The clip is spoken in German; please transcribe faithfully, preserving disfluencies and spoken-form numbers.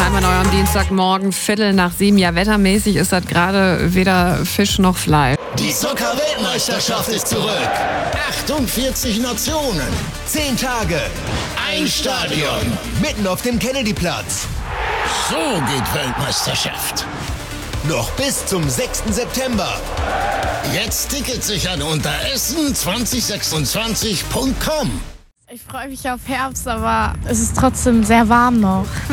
Einmal neu am Dienstagmorgen, Viertel nach sieben. Ja, wettermäßig ist das gerade weder Fisch noch Fleisch. Die Zucker-Weltmeisterschaft ist zurück. achtundvierzig Nationen, zehn Tage, ein Stadion, mitten auf dem Kennedyplatz. So geht Weltmeisterschaft. Noch bis zum sechsten September. Jetzt Tickets sichern unter essen zwanzig sechsundzwanzig punkt com. Ich freue mich auf Herbst, aber es ist trotzdem sehr warm noch.